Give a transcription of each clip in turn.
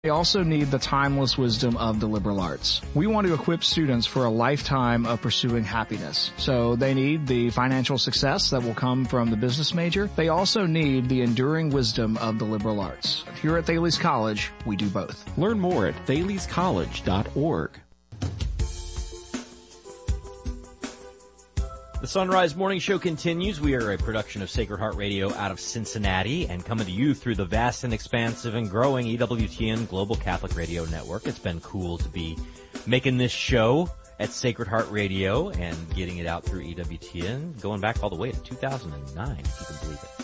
They also need the timeless wisdom of the liberal arts. We want to equip students for a lifetime of pursuing happiness. So they need the financial success that will come from the business major. They also need the enduring wisdom of the liberal arts. Here at Thales College, we do both. Learn more at thalescollege.org. The Sunrise Morning Show continues. We are a production of Sacred Heart Radio out of Cincinnati and coming to you through the vast and expansive and growing EWTN Global Catholic Radio Network. It's been cool to be making this show at Sacred Heart Radio and getting it out through EWTN, going back all the way to 2009, if you can believe it.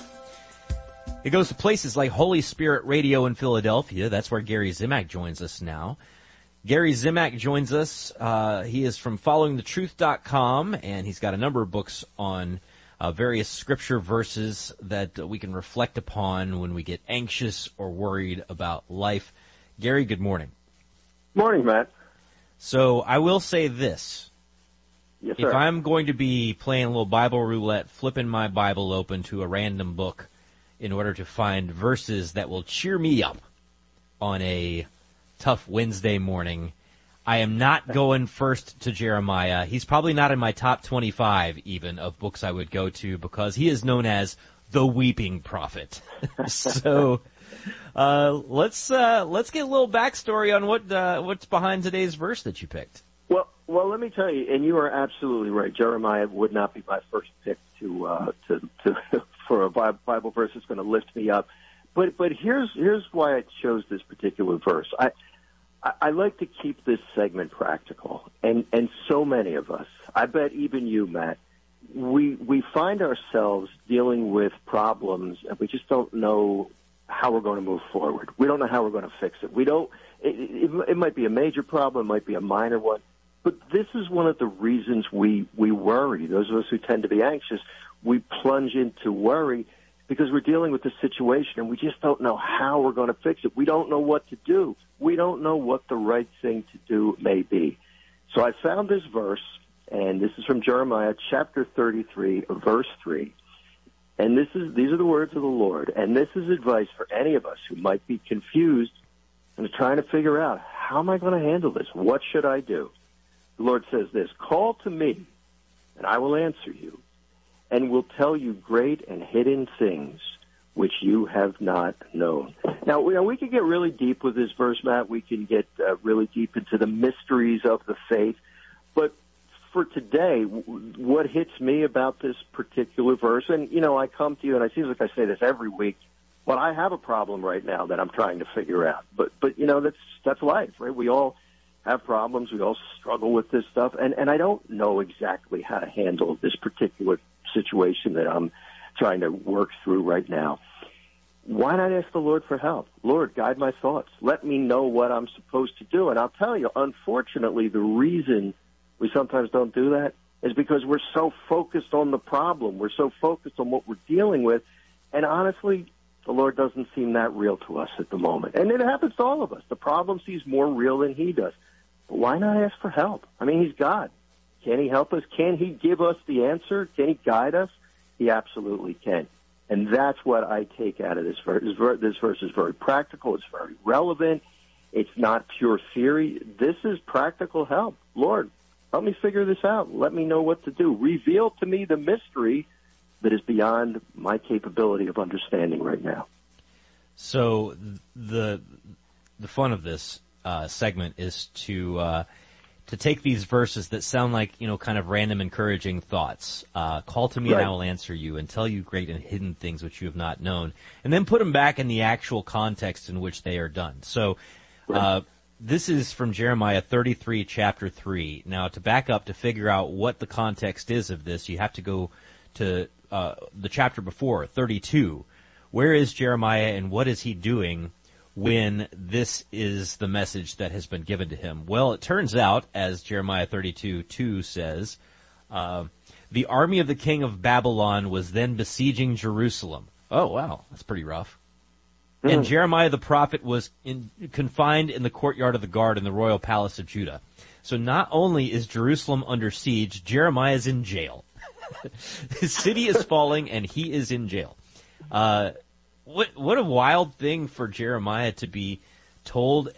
It goes to places like Holy Spirit Radio in Philadelphia. That's where Gary Zimak joins us now. Gary Zimak joins us. He is from followingthetruth.com, and he's got a number of books on various scripture verses that we can reflect upon when we get anxious or worried about life. Gary, good morning. Morning, Matt. So I will say this. Yes, sir. If I'm going to be playing a little Bible roulette, flipping my Bible open to a random book in order to find verses that will cheer me up on a tough Wednesday morning, I am not going first to Jeremiah. He's probably not in my top 25 even of books I would go to because he is known as the weeping prophet. So let's get a little backstory on what's behind today's verse that you picked. Well, let me tell you, and you are absolutely right. Jeremiah would not be my first pick to for a Bible verse that's going to lift me up. But here's why I chose this particular verse. I like to keep this segment practical, and so many of us, I bet even you, Matt, we find ourselves dealing with problems and we just don't know how we're going to move forward. We don't know how we're going to fix it. It might be a major problem, it might be a minor one, but this is one of the reasons we worry. Those of us who tend to be anxious, we plunge into worry because we're dealing with the situation and we just don't know how we're going to fix it. We don't know what to do. We don't know what the right thing to do may be. So I found this verse, and this is from Jeremiah chapter 33, verse 3. And these are the words of the Lord. And this is advice for any of us who might be confused and trying to figure out, how am I going to handle this? What should I do? The Lord says this, call to me, and I will answer you, and will tell you great and hidden things which you have not known. Now, we can get really deep with this verse, Matt. We can get really deep into the mysteries of the faith. But for today, what hits me about this particular verse, and, I come to you, and it seems like I say this every week, but I have a problem right now that I'm trying to figure out. But that's life, right? We all have problems. We all struggle with this stuff. And I don't know exactly how to handle this particular situation that I'm trying to work through right now. Why not ask the Lord for help? Lord, guide my thoughts. Let me know what I'm supposed to do. And I'll tell you, unfortunately, the reason we sometimes don't do that is because we're so focused on the problem. We're so focused on what we're dealing with. And honestly, the Lord doesn't seem that real to us at the moment. And it happens to all of us. The problem seems more real than he does. But why not ask for help? I mean, he's God. Can he help us? Can he give us the answer? Can he guide us? He absolutely can. And that's what I take out of this verse. This verse is very practical. It's very relevant. It's not pure theory. This is practical help. Lord, help me figure this out. Let me know what to do. Reveal to me the mystery that is beyond my capability of understanding right now. So the fun of this segment is to take these verses that sound like, kind of random encouraging thoughts. Call to me right. And I will answer you and tell you great and hidden things which you have not known. And then put them back in the actual context in which they are done. So this is from Jeremiah 33, chapter 3. Now, to back up, to figure out what the context is of this, you have to go to the chapter before, 32. Where is Jeremiah and what is he doing when this is the message that has been given to him? Well, it turns out, as Jeremiah 32:2 says, the army of the king of Babylon was then besieging Jerusalem. Oh, wow, that's pretty rough. Mm-hmm. And Jeremiah the prophet was confined in the courtyard of the guard in the royal palace of Judah. So not only is Jerusalem under siege, Jeremiah is in jail. His city is falling, and he is in jail. What a wild thing for Jeremiah to be told